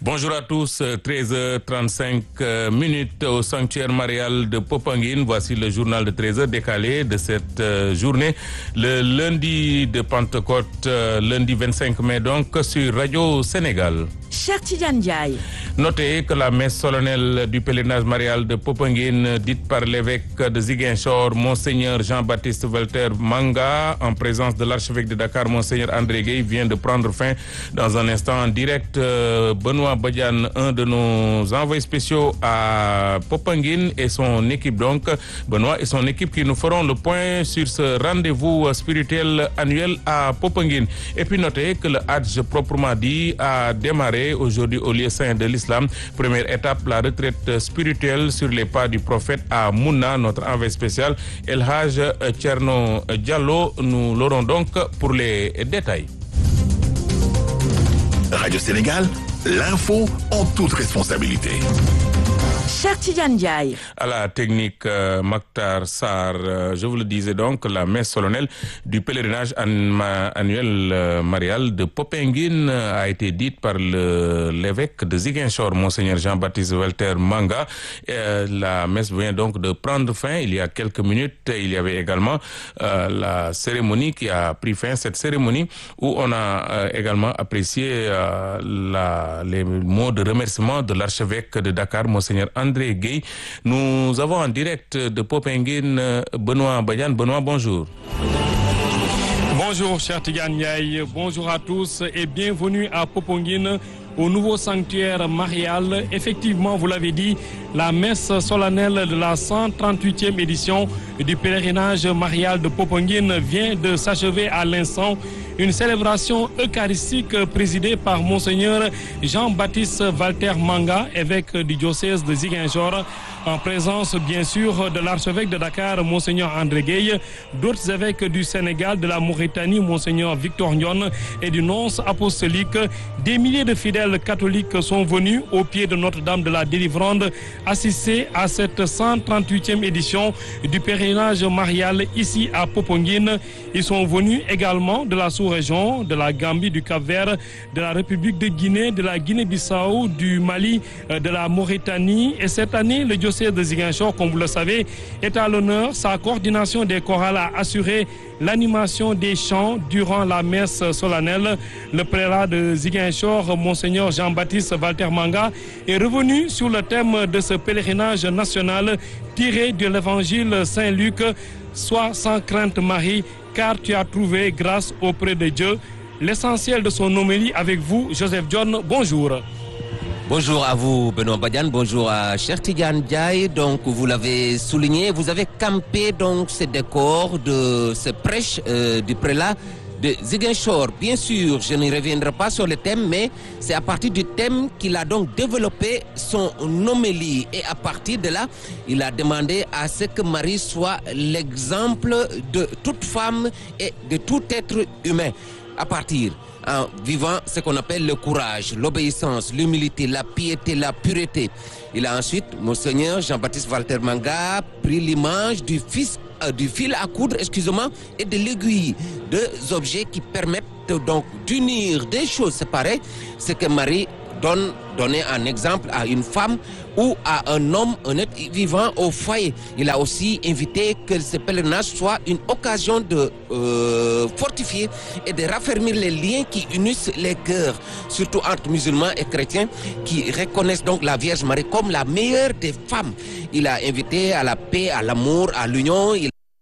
Bonjour à tous, 13h35 minutes au sanctuaire marial de Popenguine. Voici le journal de 13h décalé de cette journée. Le lundi de Pentecôte, lundi 25 mai donc, sur Radio Sénégal. Cher Tidiane Ndiaye. Notez que la messe solennelle du pèlerinage marial de Popenguine, dite par l'évêque de Ziguinchor, Monseigneur Jean-Baptiste Walter Manga, en présence de l'archevêque de Dakar, Monseigneur André Gueye, vient de prendre fin dans un instant en direct. Benoît Badiane, un de nos envoyés spéciaux à Popenguine et son équipe donc, Benoît et son équipe qui nous feront le point sur ce rendez-vous spirituel annuel à Popenguine. Et puis notez que le Hajj proprement dit a démarré aujourd'hui au lieu saint de l'islam. Première étape, la retraite spirituelle sur les pas du prophète à Mouna, notre envoyé spécial El Hadj Thierno Diallo. Nous l'aurons donc pour les détails. Radio Sénégal, l'info en toute responsabilité. Cher Tidiane Ndiaye. À la technique, Maktar Sarr, je vous le disais donc, la messe solennelle du pèlerinage annuel marial de Popenguine a été dite par l'évêque de Ziguinchor, Monseigneur Jean-Baptiste Walter Manga. La messe vient donc de prendre fin il y a quelques minutes. Il y avait également la cérémonie qui a pris fin, cette cérémonie où on a également apprécié les mots de remerciement de l'archevêque de Dakar, Monseigneur André Gueye. Nous avons en direct de Popenguine Benoît Badiane. Benoît, bonjour. Bonjour, cher Tidiane Ndiaye. Bonjour à tous et bienvenue à Popenguine, au nouveau sanctuaire marial. Effectivement, vous l'avez dit, la messe solennelle de la 138e édition du pèlerinage marial de Popenguine vient de s'achever à l'instant. Une célébration eucharistique présidée par Monseigneur Jean-Baptiste Walter Manga, évêque du diocèse de Ziguinchor, en présence bien sûr de l'archevêque de Dakar, Monseigneur André Gueye, d'autres évêques du Sénégal, de la Mauritanie, Monseigneur Victor Ndion, et du nonce apostolique. Des milliers de fidèles catholiques sont venus au pied de Notre-Dame de la Délivrande assister à cette 138e édition du pèlerinage marial ici à Popenguine. Ils sont venus également de la sous-région, de la Gambie, du Cap-Vert, de la République de Guinée, de la Guinée-Bissau, du Mali, de la Mauritanie. Et cette année, le diocèse de Ziguinchor, comme vous le savez, est à l'honneur. Sa coordination des chorales a assuré l'animation des chants durant la messe solennelle. Le prélat de Ziguinchor, Monseigneur Jean-Baptiste Walter Manga, est revenu sur le thème de ce pèlerinage national tiré de l'évangile Saint-Luc. Sois sans crainte, Marie, car tu as trouvé grâce auprès de Dieu. L'essentiel de son homélie avec vous, Joseph John. Bonjour. Bonjour à vous, Benoît Badiane. Bonjour à cher Tidiane Ndiaye. Donc, vous l'avez souligné, vous avez campé donc ce décor de ce prêche du prélat de Ziguinchor. Bien sûr, je ne reviendrai pas sur le thème, mais c'est à partir du thème qu'il a donc développé son homélie. Et à partir de là, il a demandé à ce que Marie soit l'exemple de toute femme et de tout être humain. À partir, en vivant ce qu'on appelle le courage, l'obéissance, l'humilité, la piété, la pureté. Il a ensuite, Monseigneur Jean-Baptiste Walter Manga, pris l'image du fil à coudre, et de l'aiguille, deux objets qui permettent donc d'unir des choses séparées, ce que Marie donner un exemple à une femme ou à un homme, un être vivant au foyer. Il a aussi invité que ce pèlerinage soit une occasion de fortifier et de raffermir les liens qui unissent les cœurs, surtout entre musulmans et chrétiens qui reconnaissent donc la Vierge Marie comme la meilleure des femmes. Il a invité à la paix, à l'amour, à l'union.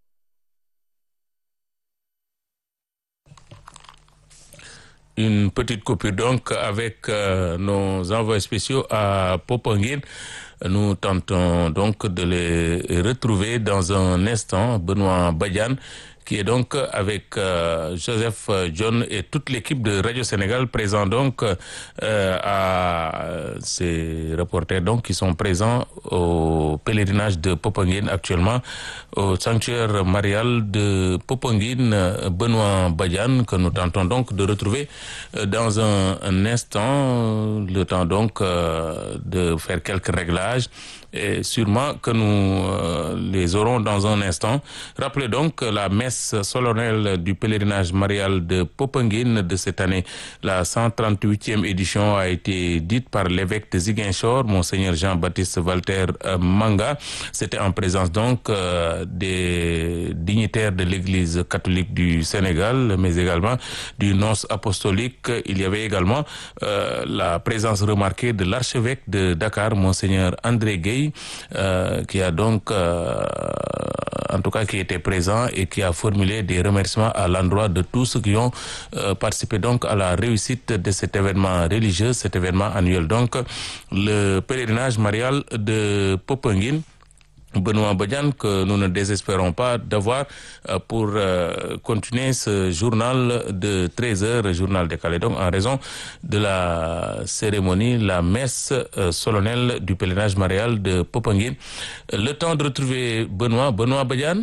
Une petite coupure donc avec nos envoyés spéciaux à Popenguine. Nous tentons donc de les retrouver dans un instant. Benoît Badiane, qui est donc avec Joseph John et toute l'équipe de Radio Sénégal présent donc à ces reporters donc qui sont présents au pèlerinage de Popenguine actuellement au sanctuaire marial de Popenguine. Benoît Badiane que nous tentons donc de retrouver dans un instant, le temps donc de faire quelques réglages et sûrement que nous les aurons dans un instant. Rappelez donc que la messe solennelle du pèlerinage marial de Popenguine de cette année, la 138e édition, a été dite par l'évêque de Ziguinchor, Monseigneur Jean-Baptiste Walter Manga. C'était en présence donc des dignitaires de l'Église catholique du Sénégal, mais également du nonce apostolique. Il y avait également la présence remarquée de l'archevêque de Dakar, Monseigneur André Gueye, qui a donc, en tout cas, qui était présent et qui a formulé des remerciements à l'endroit de tous ceux qui ont participé donc à la réussite de cet événement religieux, cet événement annuel. Donc, le pèlerinage marial de Popenguine. Benoît Badiane, que nous ne désespérons pas d'avoir pour continuer ce journal de 13h, journal décalé, donc en raison de la cérémonie, la messe solennelle du pèlerinage marial de Popenguine. Le temps de retrouver Benoît Badiane.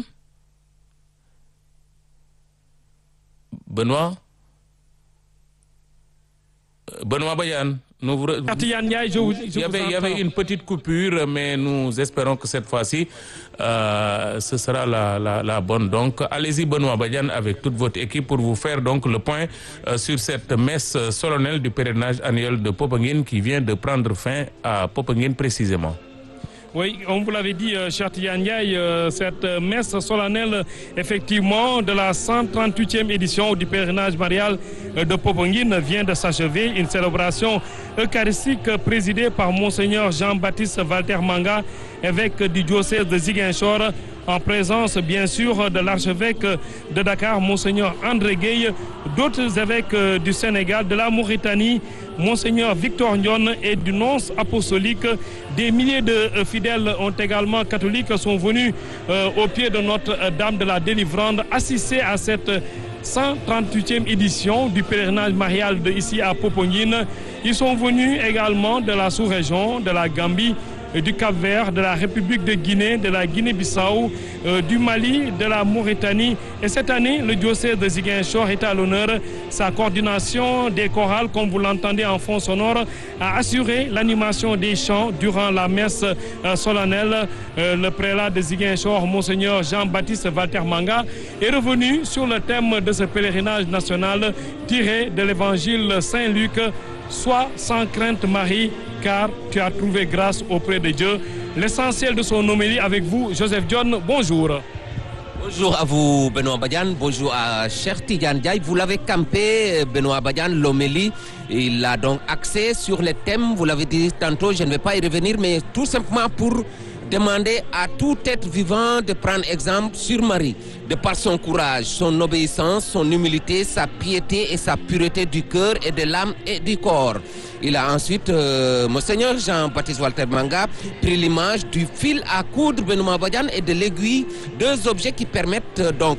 Benoît Badiane. Il y avait une petite coupure, mais nous espérons que cette fois-ci, ce sera la bonne. Donc, allez-y, Benoît Badiane, avec toute votre équipe pour vous faire donc le point sur cette messe solennelle du pèlerinage annuel de Popenguine qui vient de prendre fin à Popenguine précisément. Oui, on vous l'avait dit, cher Tidiane, cette messe solennelle, effectivement, de la 138e édition du pèlerinage marial de Popenguine vient de s'achever. Une célébration eucharistique présidée par Monseigneur Jean-Baptiste Walter Manga, évêque du diocèse de Ziguinchor, en présence, bien sûr, de l'archevêque de Dakar, Monseigneur André Gueye, d'autres évêques du Sénégal, de la Mauritanie, Monseigneur Victor Ndion et du nonce apostolique. Des milliers de fidèles catholiques sont venus au pied de Notre-Dame de la Délivrance assister à cette 138e édition du pèlerinage marial ici à Popenguine. Ils sont venus également de la sous-région, de la Gambie, du Cap-Vert, de la République de Guinée, de la Guinée-Bissau, du Mali, de la Mauritanie. Et cette année, le diocèse de Ziguinchor est à l'honneur. Sa coordination des chorales, comme vous l'entendez en fond sonore, a assuré l'animation des chants durant la messe solennelle. Le prélat de Ziguinchor, Monseigneur Jean-Baptiste Walter Manga, est revenu sur le thème de ce pèlerinage national tiré de l'évangile Saint-Luc. Sois sans crainte, Marie, car tu as trouvé grâce auprès de Dieu. L'essentiel de son homélie avec vous, Joseph John. Bonjour. Bonjour à vous, Benoît Badiane. Bonjour à cher Tidiane Diaye. Vous l'avez campé, Benoît Badiane, l'homélie. Il a donc axé sur les thèmes. Vous l'avez dit tantôt, je ne vais pas y revenir, mais tout simplement pour demander à tout être vivant de prendre exemple sur Marie, de par son courage, son obéissance, son humilité, sa piété et sa pureté du cœur et de l'âme et du corps. Il a ensuite, Monseigneur Jean-Baptiste Walter Manga, pris l'image du fil à coudre Benoît Badiane et de l'aiguille, deux objets qui permettent donc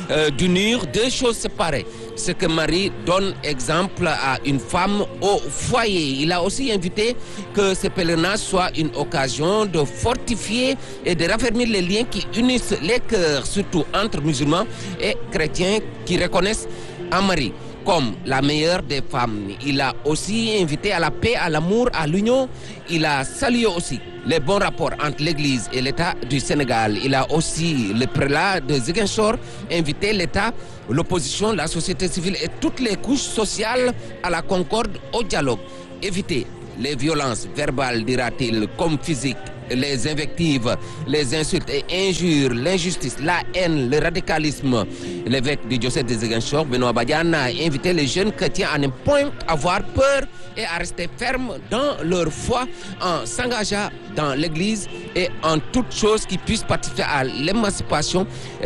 d'unir deux choses séparées. Ce que Marie donne exemple à une femme au foyer. Il a aussi invité que ce pèlerinage soit une occasion de fortifier et de raffermir les liens qui unissent les cœurs, surtout entre musulmans et chrétiens qui reconnaissent en Marie comme la meilleure des femmes. Il a aussi invité à la paix, à l'amour, à l'union. Il a salué aussi les bons rapports entre l'Église et l'État du Sénégal. Il a aussi, le prélat de Ziguinchor, invité l'État, l'opposition, la société civile et toutes les couches sociales à la concorde, au dialogue. Éviter les violences verbales, dira-t-il, comme physiques, les invectives, les insultes et injures, l'injustice, la haine, le radicalisme. L'évêque du diocèse de Ziguinchor, Benoît Badiane, a invité les jeunes chrétiens à ne point avoir peur et à rester fermes dans leur foi en s'engageant dans l'Église et en toute chose qui puisse participer à l'émancipation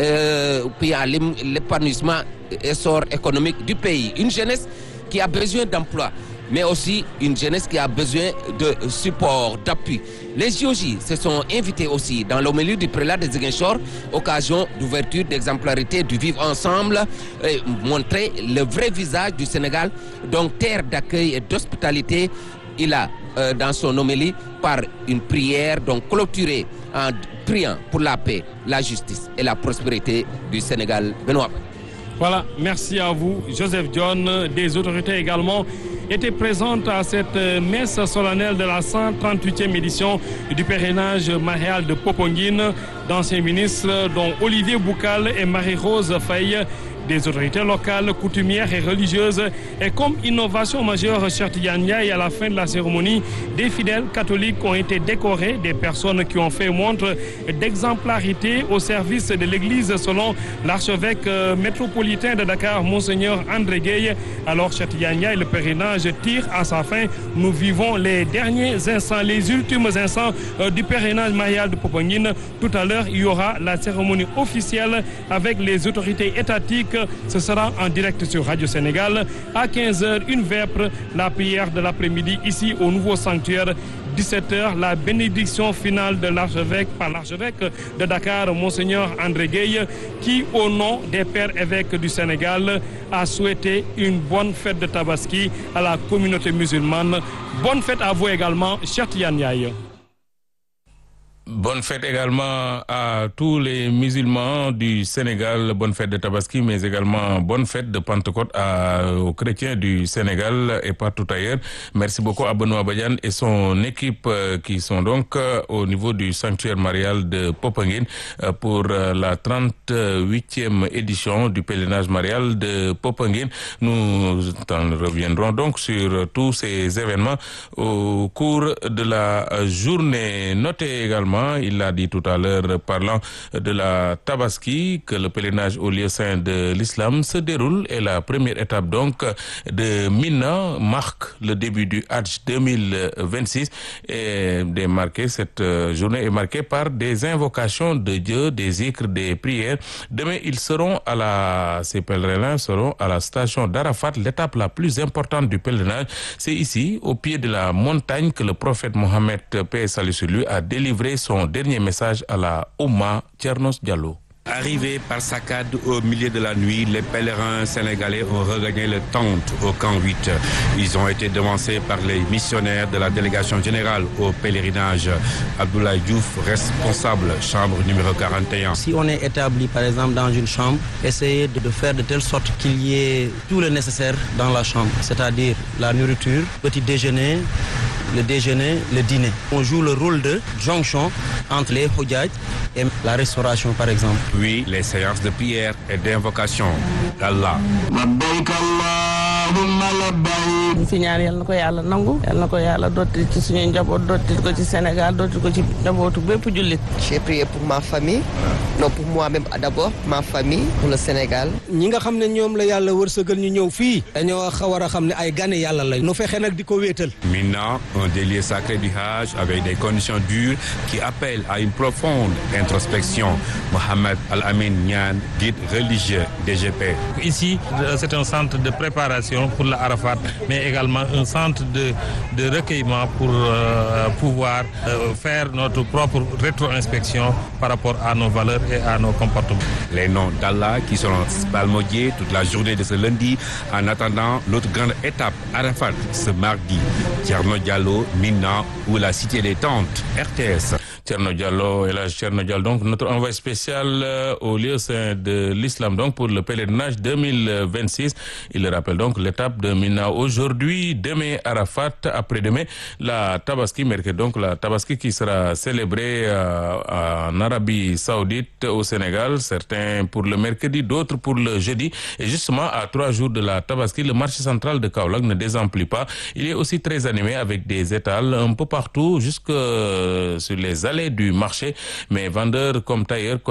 puis à l'épanouissement et essor économique du pays. Une jeunesse qui a besoin d'emploi, mais aussi une jeunesse qui a besoin de support, d'appui. Les JOJ se sont invités aussi dans l'homélie du prélat de Ziguinchor, occasion d'ouverture, d'exemplarité, du vivre ensemble, et montrer le vrai visage du Sénégal, donc terre d'accueil et d'hospitalité. Il a, dans son homélie, par une prière, donc clôturée en priant pour la paix, la justice et la prospérité du Sénégal. Benoît. Voilà, merci à vous, Joseph John, des autorités également étaient présentes à cette messe solennelle de la 138e édition du pèlerinage marial de Popenguine. D'anciens ministres dont Olivier Boucal et Marie-Rose Faye, des autorités locales, coutumières et religieuses. Et comme innovation majeure, Cheikh Tidiane Ndiaye, à la fin de la cérémonie, des fidèles catholiques ont été décorés, des personnes qui ont fait montre d'exemplarité au service de l'Église selon l'archevêque métropolitain de Dakar, Monseigneur André Gueye. Alors Cheikh Tidiane Ndiaye, le pèlerinage tire à sa fin. Nous vivons les derniers instants, les ultimes instants du pèlerinage marial de Popenguine. Tout à l'heure, il y aura la cérémonie officielle avec les autorités étatiques. Ce sera en direct sur Radio Sénégal. À 15h, une vêpre, la prière de l'après-midi ici au nouveau sanctuaire. 17h, la bénédiction finale de l'archevêque par l'archevêque de Dakar, Monseigneur André Gueye, qui, au nom des pères évêques du Sénégal, a souhaité une bonne fête de Tabaski à la communauté musulmane. Bonne fête à vous également, Cheikh Tidiane Ndiaye. Bonne fête également à tous les musulmans du Sénégal. Bonne fête de Tabaski, mais également bonne fête de Pentecôte aux chrétiens du Sénégal et partout ailleurs. Merci beaucoup à Benoît Badiane et son équipe qui sont donc au niveau du sanctuaire marial de Popenguine pour la 38e édition du pèlerinage marial de Popenguine. Nous en reviendrons donc sur tous ces événements au cours de la journée. Notez également, il l'a dit tout à l'heure, parlant de la Tabaski, que le pèlerinage au lieu saint de l'islam se déroule et la première étape donc de Mina marque le début du Hajj 2026 et cette journée est marquée par des invocations de Dieu, des zikrs, des prières. Demain, ces pèlerins seront à la station d'Arafat, l'étape la plus importante du pèlerinage. C'est ici, au pied de la montagne, que le prophète Mohammed, paix et salut sur lui, a délivré son dernier message à la Oumma. Thiernos Diallo. Arrivés par saccade au milieu de la nuit, les pèlerins sénégalais ont regagné le tente au camp 8. Ils ont été devancés par les missionnaires de la délégation générale au pèlerinage. Abdoulaye Diouf, responsable, chambre numéro 41. Si on est établi par exemple dans une chambre, essayez de faire de telle sorte qu'il y ait tout le nécessaire dans la chambre, c'est-à-dire la nourriture, petit déjeuner, le déjeuner, le dîner. On joue le rôle de jonction entre les Hujjaj et la restauration par exemple. Puis les séances de prière et d'invocation d'Allah. ñu fi ñaan yal na ko yàlla nangu yal na ko yàlla dotti ci suñu njaboot dotti ko ci Sénégal dotti ko ci njabootu bépp jullit. J'ai prié pour ma famille, non pour moi-même d'abord, ma famille, pour le Sénégal. ñi nga xam ne ñoom la yàlla wërsëgal ñu ñëw fii dañoo war a xam ne ay gane yàlla la nu fexe nag di ko wéetal. Mina, un des lieux sacrés du Hajj avec des conditions dures qui appellent à une profonde introspection. Mohamed Al-Amin Niane, guide religieux DGP. Ici, c'est un centre de préparation pour la Arafat, mais également un centre de recueillement pour pouvoir faire notre propre rétro-inspection par rapport à nos valeurs et à nos comportements. Les noms d'Allah qui seront psalmodiés toute la journée de ce lundi en attendant l'autre grande étape, Arafat, ce mardi. Thierno Diallo, Mina ou la cité des tentes, RTS. Thierno Diallo, et là Thierno Diallo, donc notre envoyé spécial au lieu saint de l'islam donc pour le pèlerinage 2026. Il le rappelle donc l'étape de Mina aujourd'hui, demain Arafat, après-demain la Tabaski, mercredi donc la Tabaski qui sera célébrée en Arabie Saoudite, au Sénégal, certains pour le mercredi, d'autres pour le jeudi. Et justement à 3 jours de la Tabaski, le marché central de Kaolack ne désemplit pas. Il est aussi très animé avec des étals un peu partout jusque sur les allées du marché, mais vendeurs comme tailleurs